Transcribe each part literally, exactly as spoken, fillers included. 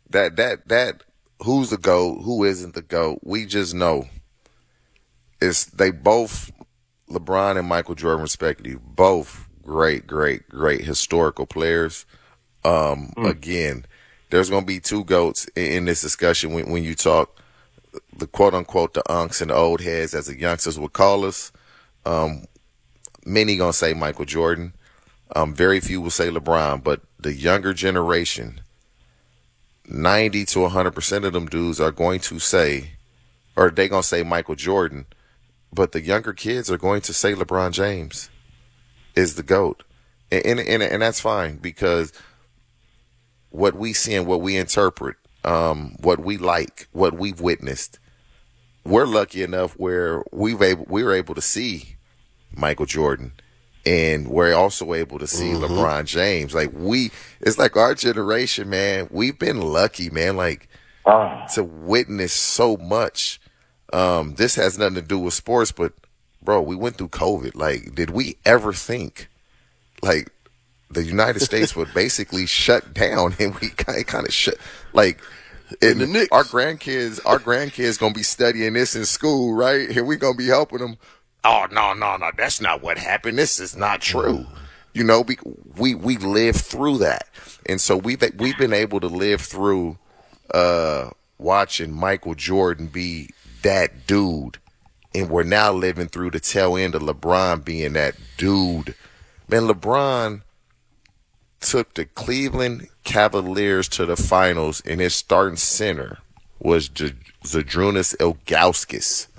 that that that who's the GOAT, who isn't the GOAT, we just know it's they both, LeBron and Michael Jordan respectively, both great, great, great historical players. Um, mm. Again, there's going to be two GOATs in, in this discussion when, when you talk the quote unquote the unks and the old heads, as the youngsters would call us. Um, many gonna say Michael Jordan. Um, very few will say LeBron, but the younger generation, ninety to one hundred percent of them dudes are going to say, or they going to say Michael Jordan, but the younger kids are going to say LeBron James is the GOAT. And, and, and, and that's fine, because what we see and what we interpret, um, what we like, what we've witnessed, we're lucky enough where we've able, we were able to see Michael Jordan. And we're also able to see mm-hmm. LeBron James. Like we, it's like our generation, man. We've been lucky, man. Like oh. to witness so much. Um, this has nothing to do with sports, but bro, we went through COVID. Like, did we ever think, like, the United States would basically shut down, and we kind of, kind of shut, like, and the our grandkids, our grandkids gonna be studying this in school, right? And we gonna be helping them. Oh, no, no, no, that's not what happened. This is not true. You know, we, we, we lived through that. And so we've, we've been able to live through, uh, watching Michael Jordan be that dude. And we're now living through the tail end of LeBron being that dude. Man, LeBron took the Cleveland Cavaliers to the finals, and his starting center was J- Zydrunas Ilgauskas.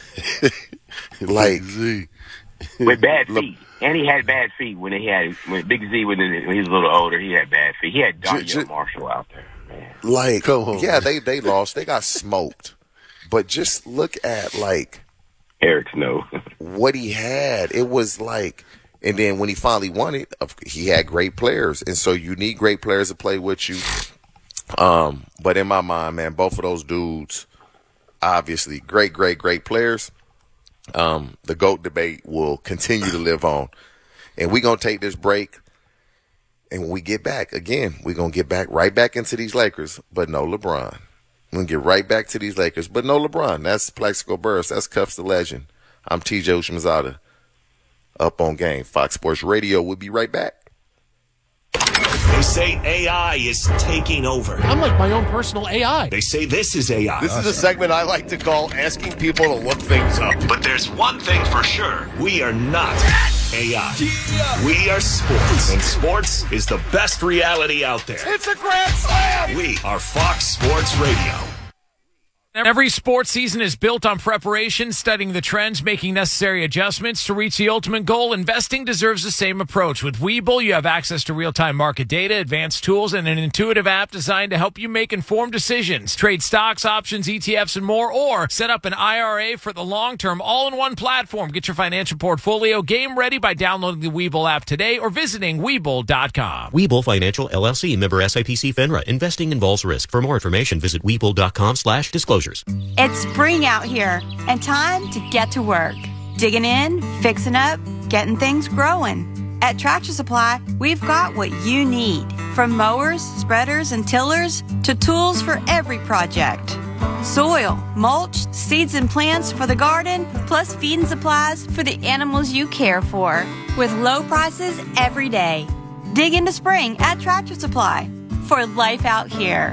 Like with bad feet, and he had bad feet when he had when Big Z when he was a little older. He had bad feet. He had Donnell j- j- Marshall out there, man. Like, yeah, they they lost, they got smoked, but just look at like Eric Snow, what he had. It was like, and then when he finally won it, he had great players, and so you need great players to play with you. Um, but in my mind, man, both of those dudes, obviously, great, great, great players. Um, the GOAT debate will continue to live on. And we're going to take this break. And when we get back, again, we're going to get back right back into these Lakers, but no LeBron. We're going to get right back to these Lakers, but no LeBron. That's Plaxico Burress. That's Cuffs the Legend. I'm T J Ushmazada. Up on Game. Fox Sports Radio. We'll be right back. They say A I is taking over. I'm like my own personal A I. They say this is A I. This is a segment I like to call asking people to look things up. But there's one thing for sure. We are not A I. Yeah. We are sports. And sports is the best reality out there. It's a grand slam! We are Fox Sports Radio. Every sports season is built on preparation, studying the trends, making necessary adjustments to reach the ultimate goal. Investing deserves the same approach. With Webull, you have access to real-time market data, advanced tools, and an intuitive app designed to help you make informed decisions. Trade stocks, options, E T Fs, and more, or set up an I R A for the long-term all-in-one platform. Get your financial portfolio game ready by downloading the Webull app today or visiting Webull dot com. Webull Financial, L L C, member S I P C FINRA. Investing involves risk. For more information, visit Webull dot com slash disclosures. It's spring out here and time to get to work. Digging in, fixing up, getting things growing. At Tractor Supply, we've got what you need. From mowers, spreaders, and tillers to tools for every project. Soil, mulch, seeds and plants for the garden, plus feed and supplies for the animals you care for. With low prices every day. Dig into spring at Tractor Supply for life out here.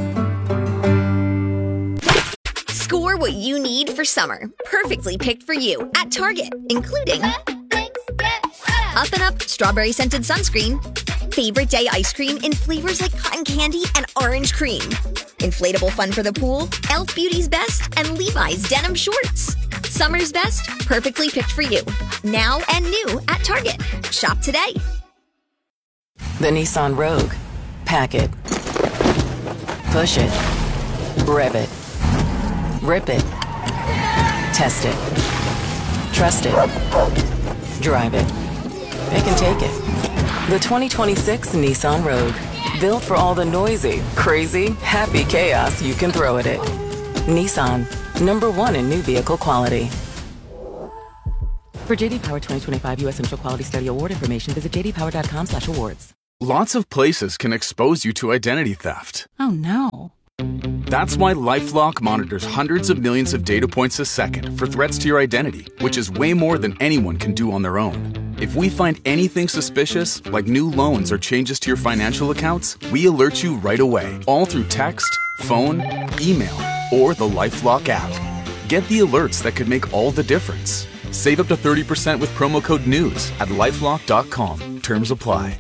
Score what you need for summer. Perfectly picked for you at Target, including Up and Up Strawberry Scented Sunscreen, Favorite Day Ice Cream in flavors like cotton candy and orange cream, Inflatable Fun for the Pool, e l f Beauty's Best, and Levi's Denim Shorts. Summer's best, perfectly picked for you. Now and new at Target. Shop today. The Nissan Rogue. Pack it. Push it. Rev it. Rip it. Test it. Trust it. Drive it. It can take it. The twenty twenty-six Nissan Rogue. Built for all the noisy, crazy, happy chaos you can throw at it. Nissan. Number one in new vehicle quality. For J D Power twenty twenty-five U S Central Quality Study Award information, visit j d power dot com slash awards. Lots of places can expose you to identity theft. Oh, no. That's why LifeLock monitors hundreds of millions of data points a second for threats to your identity, which is way more than anyone can do on their own. If we find anything suspicious, like new loans or changes to your financial accounts, we alert you right away, all through text, phone, email, or the LifeLock app. Get the alerts that could make all the difference. Save up to thirty percent with promo code NEWS at lifelock dot com. Terms apply.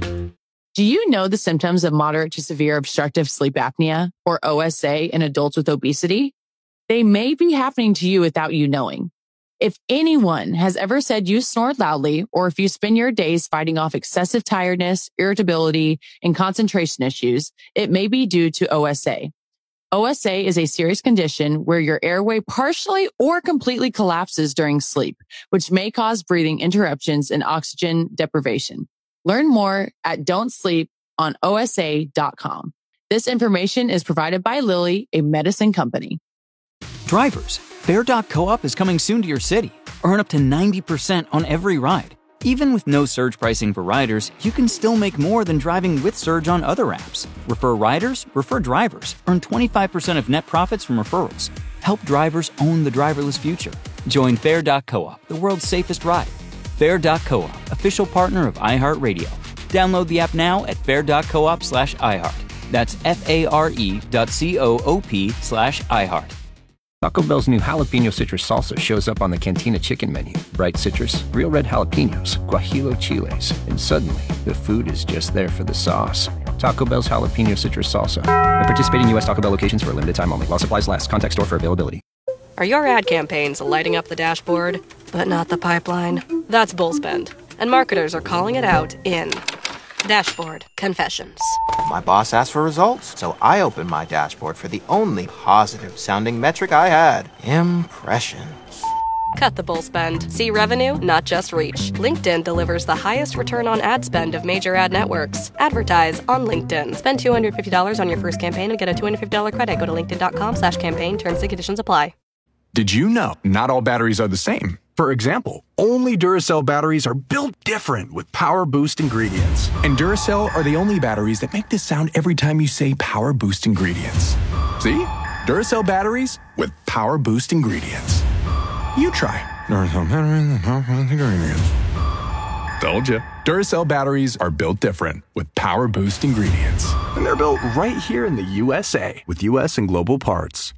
Do you know the symptoms of moderate to severe obstructive sleep apnea, or O S A, in adults with obesity? They may be happening to you without you knowing. If anyone has ever said you snore loudly, or if you spend your days fighting off excessive tiredness, irritability, and concentration issues, it may be due to O S A. O S A is a serious condition where your airway partially or completely collapses during sleep, which may cause breathing interruptions and oxygen deprivation. Learn more at don't sleep on O S A dot com. This information is provided by Lilly, a medicine company. Drivers, Fair dot coop is coming soon to your city. Earn up to ninety percent on every ride. Even with no surge pricing for riders, you can still make more than driving with Surge on other apps. Refer riders, refer drivers. Earn twenty-five percent of net profits from referrals. Help drivers own the driverless future. Join Fair dot coop, the world's safest ride. Fair dot coop, official partner of iHeartRadio. Download the app now at fair dot coop slash iHeart. That's F-A-R-E dot C-O-O-P slash iHeart. Taco Bell's new jalapeno citrus salsa shows up on the Cantina chicken menu. Bright citrus, real red jalapenos, guajillo chiles, and suddenly the food is just there for the sauce. Taco Bell's jalapeno citrus salsa. At participating U S Taco Bell locations for a limited time only. While supplies last. Contact store for availability. Are your ad campaigns lighting up the dashboard, but not the pipeline? That's Bullspend, and marketers are calling it out in Dashboard Confessions. My boss asked for results, so I opened my dashboard for the only positive-sounding metric I had: impressions. Cut the bull spend. See revenue, not just reach. LinkedIn delivers the highest return on ad spend of major ad networks. Advertise on LinkedIn. Spend two hundred fifty dollars on your first campaign and get a two hundred fifty dollars credit. Go to linkedin.com slash campaign. Terms and conditions apply. Did you know not all batteries are the same? For example, only Duracell batteries are built different with Power Boost ingredients. And Duracell are the only batteries that make this sound every time you say Power Boost ingredients. See? Duracell batteries with Power Boost ingredients. You try. Duracell batteries with Power Boost ingredients. Told you. Duracell batteries are built different with Power Boost ingredients. And they're built right here in the U S A with U S and global parts.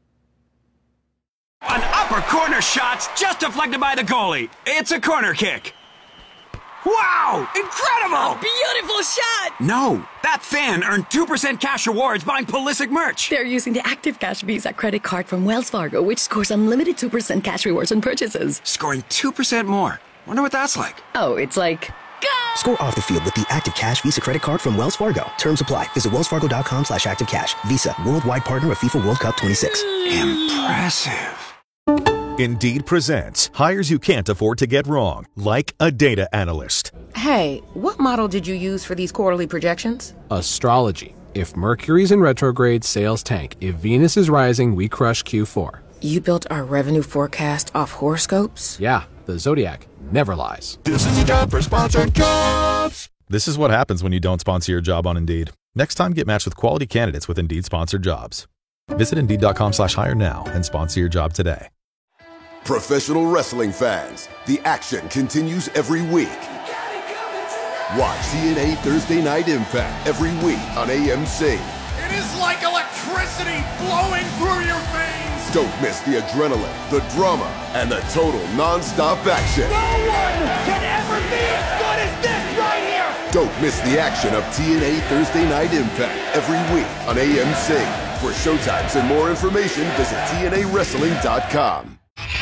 An upper corner shot's just deflected by the goalie. It's a corner kick. Wow! Incredible! A beautiful shot! No, that fan earned two percent cash rewards buying Pulisic merch. They're using the Active Cash Visa credit card from Wells Fargo, which scores unlimited two percent cash rewards on purchases. Scoring two percent more. Wonder what that's like. Oh, it's like... Go! Score off the field with the Active Cash Visa credit card from Wells Fargo. Terms apply. Visit wellsfargo.com slash activecash. Visa, worldwide partner of FIFA World Cup twenty-six. Impressive. Indeed presents hires you can't afford to get wrong, like a data analyst. Hey, what model did you use for these quarterly projections? Astrology. If Mercury's in retrograde, sales tank. If Venus is rising, we crush Q four. You built our revenue forecast off horoscopes? Yeah, the Zodiac never lies. This is a job for sponsored jobs. This is what happens when you don't sponsor your job on Indeed. Next time, get matched with quality candidates with Indeed sponsored jobs. Visit Indeed.com slash hire now and sponsor your job today. Professional wrestling fans, the action continues every week. Watch T N A Thursday Night Impact every week on A M C. It is like electricity flowing through your veins. Don't miss the adrenaline, the drama, and the total non-stop action. No one can ever be as good as this right here. Don't miss the action of T N A Thursday Night Impact every week on A M C. For showtimes and more information, visit T N A wrestling dot com.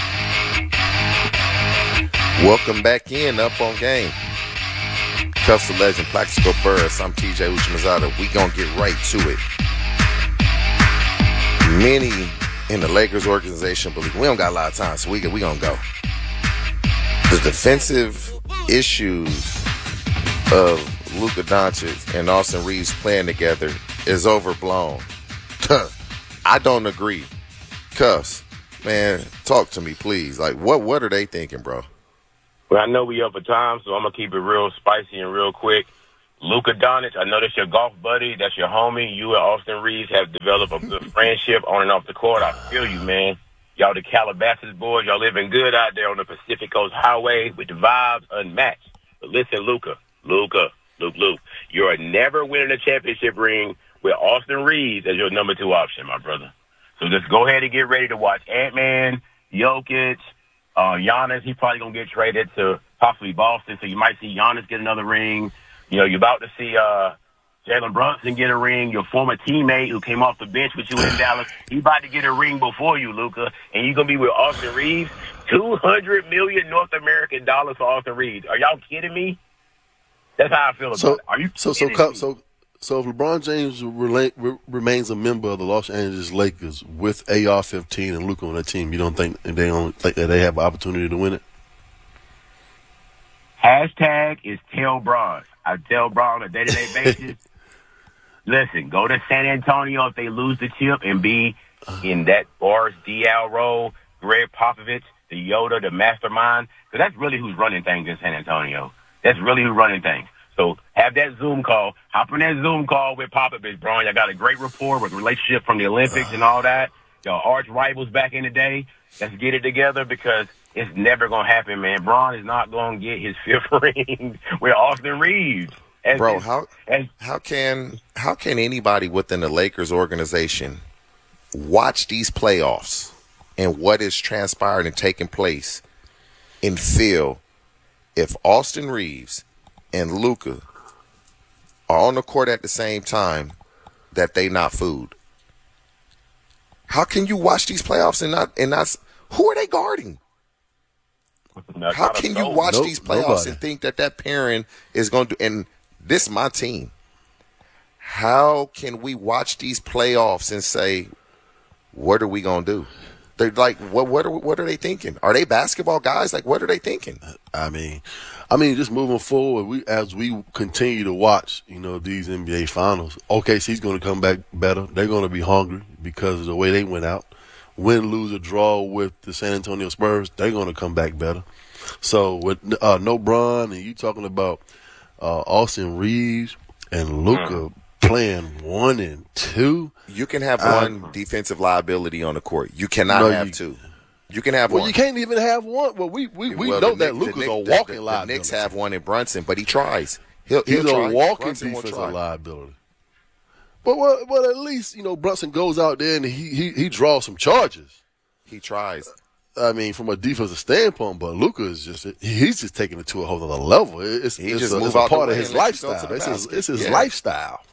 Welcome back in Up on Game. Custer legend Plaxico Burress. I'm T J Uchimazada. We gonna get right to it. Many in the Lakers organization believe we don't got a lot of time, so we we gonna go. The defensive issues of Luka Doncic and Austin Reeves playing together is overblown. I don't agree. Cuss, man, talk to me, please. Like, what what are they thinking, bro? Well, I know we up for time, so I'm going to keep it real spicy and real quick. Luka Doncic, I know that's your golf buddy. That's your homie. You and Austin Reeves have developed a good friendship on and off the court. I feel you, man. Y'all the Calabasas boys. Y'all living good out there on the Pacific Coast Highway with the vibes unmatched. But listen, Luka, Luka, Luke, Luke, you're never winning a championship ring with Austin Reeves as your number two option, my brother. So just go ahead and get ready to watch Ant-Man, Jokic, uh, Giannis. He's probably going to get traded to possibly Boston, so you might see Giannis get another ring. You know, you're about to see uh, Jalen Brunson get a ring. Your former teammate who came off the bench with you in Dallas, he's about to get a ring before you, Luka. And you're going to be with Austin Reeves. two hundred million dollars North American dollars for Austin Reeves. Are y'all kidding me? That's how I feel about so, it. Are you so, so, kidding so, me? so if LeBron James relate, re- remains a member of the Los Angeles Lakers with A R fifteen and Luka on that team, you don't think they don't think that they have an opportunity to win it? Hashtag is tell Bron. I tell Bron on a day-to-day basis, listen, go to San Antonio if they lose the chip and be in that Boris Diaw role, Greg Popovich, the Yoda, the mastermind, because that's really who's running things in San Antonio. That's really who's running things. So have that Zoom call. Hop on that Zoom call with Popovich, Bron. Y'all got a great rapport with relationship from the Olympics and all that. Y'all arch rivals back in the day. Let's get it together because it's never going to happen, man. Bron is not going to get his fifth ring with Austin Reeves. As Bro, his, how as, how can how can anybody within the Lakers organization watch these playoffs and what is transpiring and taking place and feel if Austin Reeves and Luka are on the court at the same time that they not food? How can you watch these playoffs and not and not who are they guarding? How can you watch nope, these playoffs nobody. and think that that pairing is going to – and this is my team. How can we watch these playoffs and say, what are we going to do? They're like, what What are, what are they thinking? Are they basketball guys? Like, what are they thinking? I mean, I mean, just moving forward, we as we continue to watch, you know, these N B A finals, O K C's going to come back better. They're going to be hungry because of the way they went out. Win, lose, or draw with the San Antonio Spurs, they're going to come back better. So with uh, no Bron and you talking about uh, Austin Reeves and Luka mm. playing one and two, you can have I, one defensive liability on the court. You cannot no, have you, two. You can have well, one. you can't even have one. Well, we we, we well, know the that Knicks, Luka's the a Knicks, walking the, liability. The Knicks have one in Brunson, but he tries. He'll, He's he'll a try. walking Brunson defensive liability. But well, well, at least you know Brunson goes out there and he he, he draws some charges. He tries. I mean, from a defensive standpoint, but Luka is just—he's just taking it to a whole other level. It's, he it's just a, move it's a out part the of way his and let you go lifestyle. to the It's his, basket. it's his Yeah. lifestyle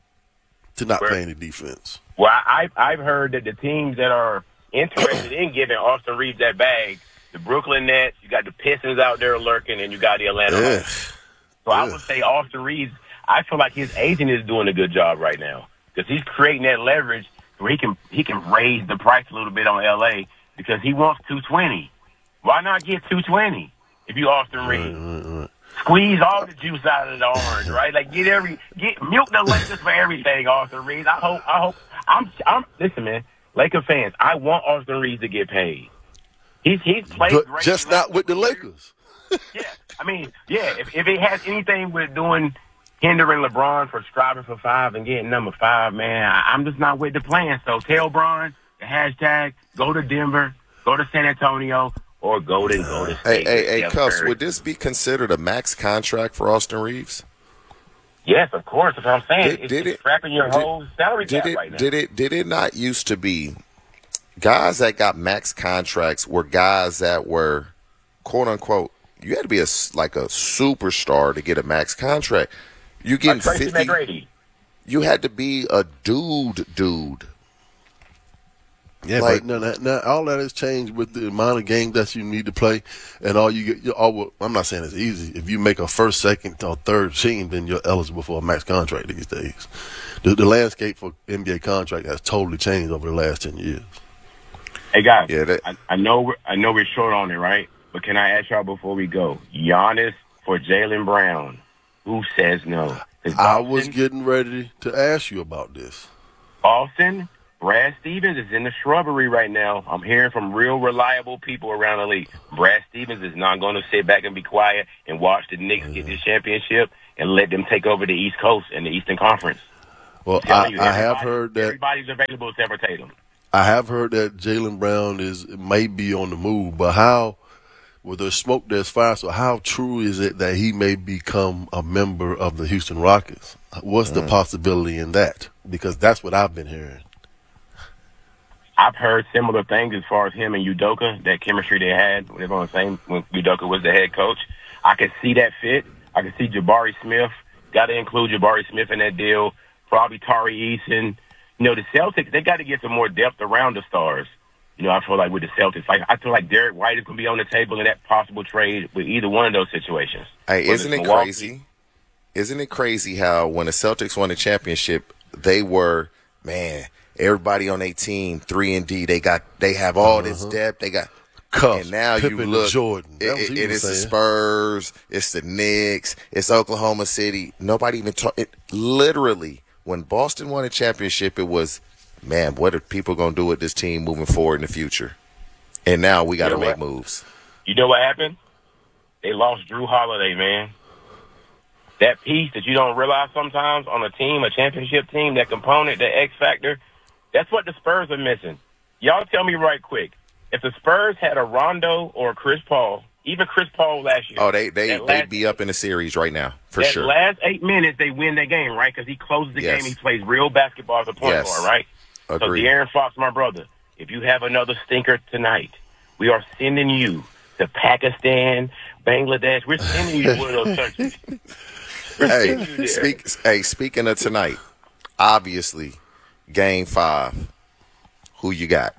to not Well, play any defense. well, I, I've heard that the teams that are interested in giving Austin Reeves that bag, the Brooklyn Nets, you got the Pistons out there lurking, and you got the Atlanta Yeah. Hawks. So I would say Austin Reeves, I feel like his agent is doing a good job right now because he's creating that leverage where he can he can raise the price a little bit on L A because he wants two twenty. Why not get two twenty if you Austin Reeves? Right, right, right. Squeeze all the juice out of the orange, right? Like get every get milk the Lakers for everything, Austin Reeves. I hope I hope I'm I'm listen, man, Laker fans, I want Austin Reeves to get paid. He's he's played But great. just not with the Lakers. Yeah, I mean, yeah. If if it has anything with doing hindering LeBron for striving for five and getting number five, man, I, I'm just not with the plan. So tell Bron the hashtag go to Denver, go to San Antonio, or go to go to. Hey, State hey, hey, Steph Cuffs, Curry. would this be considered a max contract for Austin Reeves? Yes, of course. That's what I'm saying. Did- it's did it's it- trapping your did- whole salary Did cap it? right now. Did it? Did it not used to be guys that got max contracts were guys that were quote unquote. You had to be a s- like a superstar to get a max contract. You getting Like Tracy fifty. McGrady. You had to be a dude, dude. Yeah, Like- but no, that, no, all that has changed with the amount of games that you need to play, and all you get. You, all, I'm not saying it's easy. If you make a first, second, or third team, then you're eligible for a max contract these days. The, the landscape for N B A contract has totally changed over the last ten years. Hey guys, Yeah, that- I, I know we're, I know we're short on it, right? But can I ask y'all before we go? Giannis for Jaylen Brown. Who says no? 'Cause I was Boston- getting ready to ask you about this. Boston Brad Stevens is in the shrubbery right now. I'm hearing from real reliable people around the league. Brad Stevens is not going to sit back and be quiet and watch the Knicks get this championship and let them take over the East Coast and the Eastern Conference. Well, I, you, I have heard that everybody's available except for Tatum. I have heard that Jaylen Brown is may be on the move, but how? Well, there's smoke, there's fire. So how true is it that he may become a member of the Houston Rockets? What's mm-hmm. the possibility in that? Because that's what I've been hearing. I've heard similar things as far as him and Udoka, that chemistry they had when they were on the same when Udoka was the head coach. I can see that fit. I can see Jabari Smith. Got to include Jabari Smith in that deal. Probably Tari Eason. You know, the Celtics, they got to get some more depth around the stars. You know, I feel like with the Celtics, like I feel like Derek White is going to be on the table in that possible trade with either one of those situations. Hey, isn't it Milwaukee, crazy? Isn't it crazy how when the Celtics won the championship, they were, man, everybody on their team, three and D, they got, they have all uh-huh. this depth. They got, Cuffs, and now Pippen you look, Jordan. It, it, it is the Spurs, it's the Knicks, it's Oklahoma City. Nobody even talk. It literally, when Boston won a championship, it was, man, what are people going to do with this team moving forward in the future? And now we got to you know make what? moves. You know what happened? They lost Drew Holiday, man. That piece that you don't realize sometimes on a team, a championship team, that component, that X factor, that's what the Spurs are missing. Y'all tell me right quick, if the Spurs had a Rondo or a Chris Paul, even Chris Paul last year. Oh, they, they, they'd be up in the series right now, for that sure. last eight minutes, they win that game, right? Because he closes the Yes. game. He plays real basketball as a point Yes. guard, right? Agreed. So, De'Aaron Fox, my brother, if you have another stinker tonight, we are sending you to Pakistan, Bangladesh. We're sending you to one of those countries. We're sending you Hey, there. speak, hey, speaking of tonight, obviously, game five, who you got?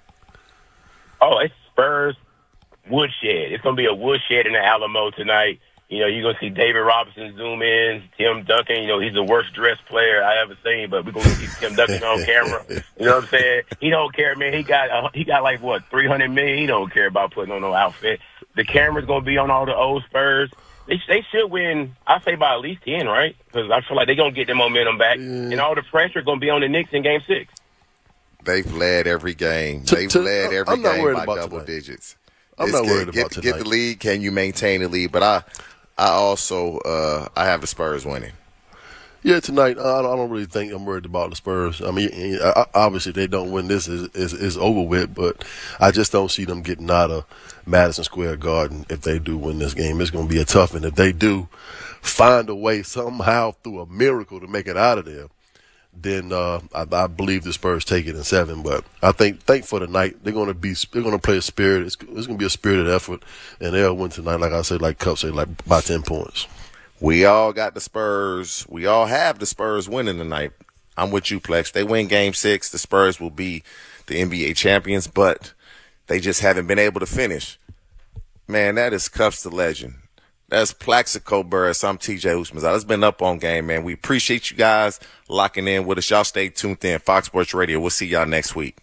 Oh, it's Spurs Woodshed. It's going to be a woodshed in the Alamo tonight. You know, you're going to see David Robinson zoom in, Tim Duncan. You know, he's the worst dressed player I ever seen, but we're going to see Tim Duncan on camera. You know what I'm saying? He don't care, man. He got uh, he got like, what, three hundred million dollars? He don't care about putting on no outfit. The camera's going to be on all the old Spurs. They, they should win, I say, by at least ten, right? Because I feel like they're going to get their momentum back. Yeah. And all the pressure going to be on the Knicks in game six. They've led every game. To- They've to- led every I'm not game worried by about double tonight. digits. I'm It's not get- worried get, about Get tonight. the lead. Can you maintain the lead? But I, I also, uh, I have the Spurs winning. Yeah, tonight I I don't really think I'm worried about the Spurs. I mean, I- I- obviously they don't win this is is is over with, but I just don't see them getting out of Madison Square Garden if they do win this game. It's going to be a tough, and if they do find a way somehow through a miracle to make it out of there, then uh, I, I believe the Spurs take it in seven. But I think think for the night they're going to be they're going to play a spirit. It's, it's going to be a spirited effort, and they'll win tonight. Like I said, like Cup said, like by ten points. We all got the Spurs. We all have the Spurs winning tonight. I'm with you, Plex. They win game six. The Spurs will be the N B A champions, but they just haven't been able to finish. Man, that is Cuffs the legend. That's Plaxico Burris. I'm T J Usmanzada. It's been Up On Game, man. We appreciate you guys locking in with us. Y'all stay tuned in. Fox Sports Radio. We'll see y'all next week.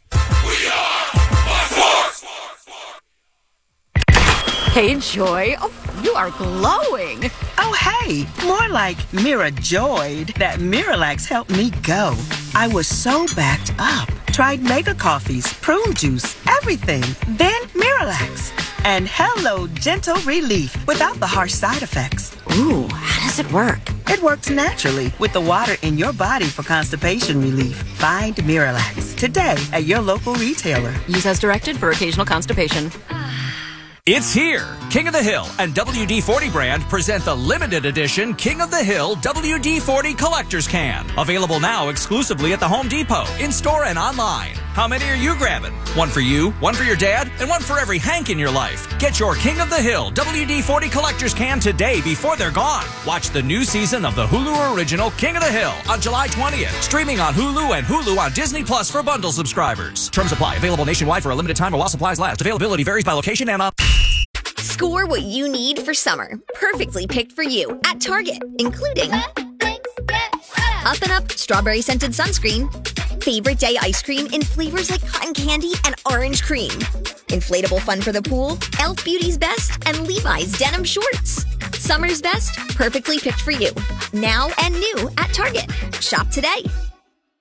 Hey, Joy. Oh, you are glowing. Oh, hey. More like Mira joyed that Miralax helped me go. I was so backed up. Tried mega coffees, prune juice, everything. Then Miralax. And hello, gentle relief without the harsh side effects. Ooh, how does it work? It works naturally with the water in your body for constipation relief. Find Miralax today at your local retailer. Use as directed for occasional constipation. It's here. King of the Hill and W D forty brand present the limited edition King of the Hill W D forty Collector's Can. Available now exclusively at the Home Depot, in-store and online. How many are you grabbing? One for you, one for your dad, and one for every Hank in your life. Get your King of the Hill W D forty Collector's Can today before they're gone. Watch the new season of the Hulu original King of the Hill on July twentieth. Streaming on Hulu and Hulu on Disney Plus for bundle subscribers. Terms apply. Available nationwide for a limited time or while supplies last. Availability varies by location and on... Score what you need for summer. Perfectly picked for you at Target, including Up and Up Strawberry Scented Sunscreen, Favorite Day Ice Cream in flavors like cotton candy and orange cream, Inflatable Fun for the Pool, e l f Beauty's Best, and Levi's Denim Shorts. Summer's best, perfectly picked for you. Now and new at Target. Shop today.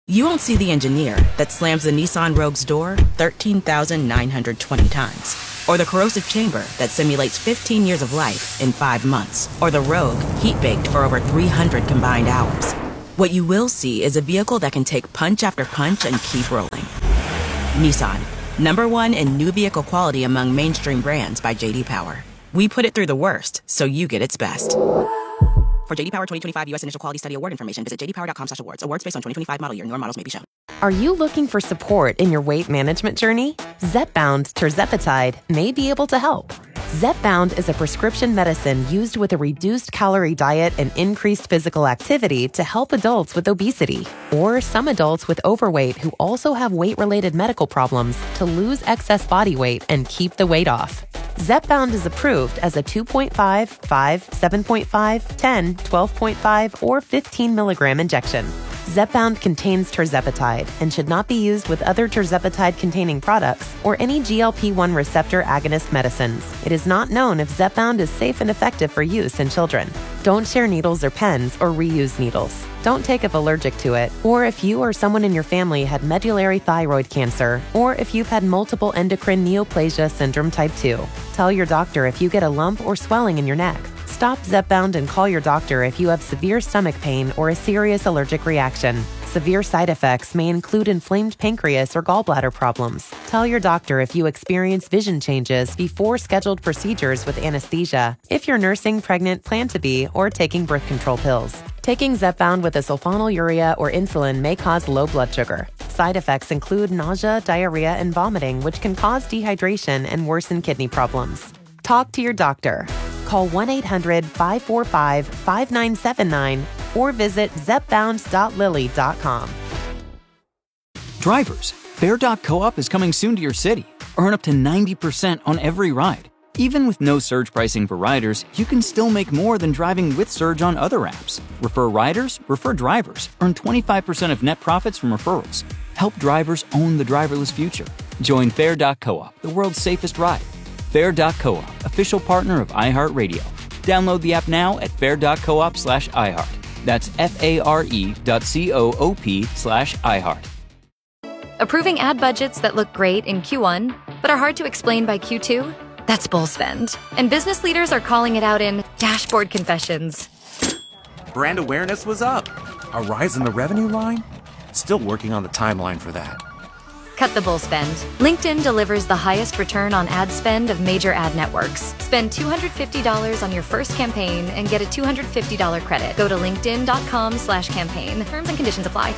You won't see the engineer that slams the Nissan Rogue's door thirteen thousand nine hundred twenty times. Or the corrosive chamber that simulates fifteen years of life in five months. Or the Rogue heat-baked for over three hundred combined hours. What you will see is a vehicle that can take punch after punch and keep rolling. Nissan, number one in new vehicle quality among mainstream brands by J D Power. We put it through the worst, so you get its best. For J D Power twenty twenty-five U S Initial Quality Study Award information, visit j d power dot com slash awards. Awards based on twenty twenty-five model year. Newer models may be shown. Are you looking for support in your weight management journey? Zepbound tirzepatide may be able to help. Zepbound is a prescription medicine used with a reduced calorie diet and increased physical activity to help adults with obesity or some adults with overweight who also have weight-related medical problems to lose excess body weight and keep the weight off. Zepbound is approved as a two point five, five, seven point five, ten, twelve point five, or fifteen milligram injection. Zepbound contains tirzepatide and should not be used with other tirzepatide-containing products or any G L P one receptor agonist medicines. It is not known if Zepbound is safe and effective for use in children. Don't share needles or pens or reuse needles. Don't take if allergic to it, or if you or someone in your family had medullary thyroid cancer, or if you've had multiple endocrine neoplasia syndrome type two. Tell your doctor if you get a lump or swelling in your neck. Stop Zepbound and call your doctor if you have severe stomach pain or a serious allergic reaction. Severe side effects may include inflamed pancreas or gallbladder problems. Tell your doctor if you experience vision changes before scheduled procedures with anesthesia, if you're nursing, pregnant, plan to be, or taking birth control pills. Taking Zepbound with a sulfonylurea or insulin may cause low blood sugar. Side effects include nausea, diarrhea, and vomiting, which can cause dehydration and worsen kidney problems. Talk to your doctor. Call one eight hundred, five four five, five nine seven nine or visit zepbound dot lilly dot com. Drivers, Fair dot coop is coming soon to your city. Earn up to ninety percent on every ride. Even with no surge pricing for riders, you can still make more than driving with Surge on other apps. Refer riders, refer drivers. Earn twenty-five percent of net profits from referrals. Help drivers own the driverless future. Join Fair dot coop, the world's safest ride. Fair dot coop, official partner of iHeartRadio. Download the app now at fair dot coop slash iHeart. That's F-A-R-E dot C-O-O-P slash iHeart. Approving ad budgets that look great in Q one, but are hard to explain by Q two? That's bull spend. And business leaders are calling it out in dashboard confessions. Brand awareness was up. A rise in the revenue line? Still working on the timeline for that. Cut the bull spend. LinkedIn delivers the highest return on ad spend of major ad networks. Spend two hundred fifty dollars on your first campaign and get a two hundred fifty dollars credit. Go to linkedin.com slash campaign. Terms and conditions apply.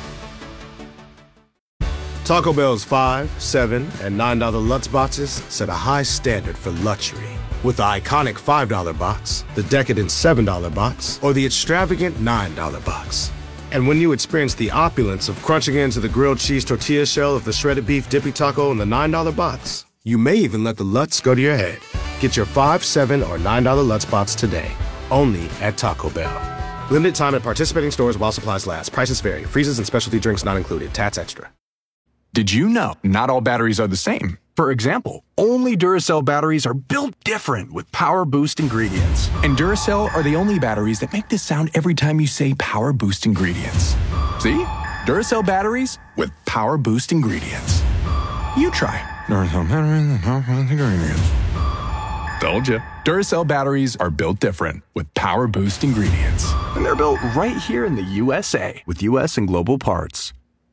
Taco Bell's five, seven, and nine dollar Lutz boxes set a high standard for luxury. With the iconic five dollar box, the decadent seven dollar box, or the extravagant nine dollar box. And when you experience the opulence of crunching into the grilled cheese tortilla shell of the shredded beef dippy taco in the nine dollar box, you may even let the Lutz go to your head. Get your five, seven, or nine dollar Lutz box today, only at Taco Bell. Limited time at participating stores while supplies last. Prices vary. Freezes and specialty drinks not included. Tats extra. Did you know not all batteries are the same? For example, only Duracell batteries are built different with Power Boost ingredients. And Duracell are the only batteries that make this sound every time you say Power Boost ingredients. See? Duracell batteries with Power Boost ingredients. You try. Duracell batteries with Power Boost ingredients. Told you. Duracell batteries are built different with Power Boost ingredients. And they're built right here in the U S A with U S and global parts.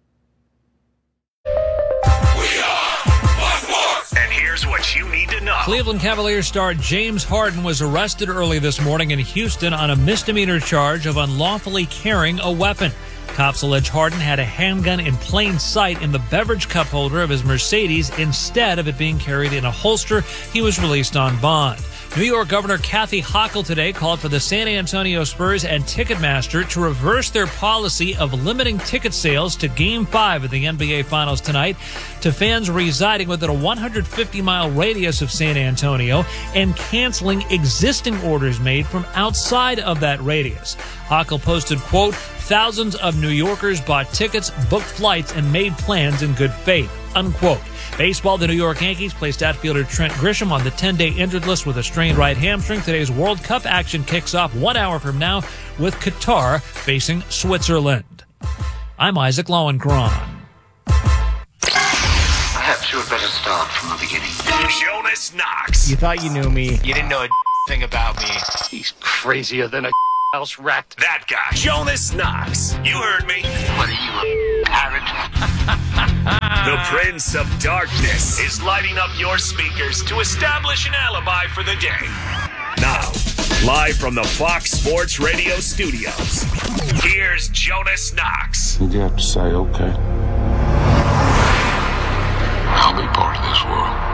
Here's what you need to know. Cleveland Cavaliers star James Harden was arrested early this morning in Houston on a misdemeanor charge of unlawfully carrying a weapon. Cops allege Harden had a handgun in plain sight in the beverage cup holder of his Mercedes instead of it being carried in a holster. He was released on bond. New York Governor Kathy Hochul today called for the San Antonio Spurs and Ticketmaster to reverse their policy of limiting ticket sales to Game five of the N B A Finals tonight to fans residing within a one hundred fifty mile radius of San Antonio and canceling existing orders made from outside of that radius. Hochul posted, quote, "Thousands of New Yorkers bought tickets, booked flights, and made plans in good faith," unquote. Baseball, the New York Yankees placed outfielder Trent Grisham on the ten-day injured list with a strained right hamstring. Today's World Cup action kicks off one hour from now with Qatar facing Switzerland. I'm Isaac Lowenkron. Perhaps you had better start from the beginning. Jonas Knox. You thought you knew me. You didn't know a thing about me. He's crazier than a house rat. That guy. Jonas Knox. You heard me. What are you, a parrot? The Prince of Darkness is lighting up your speakers to establish an alibi for the day. Now, live from the Fox Sports Radio studios, here's Jonas Knox. You have to say, okay, I'll be part of this world.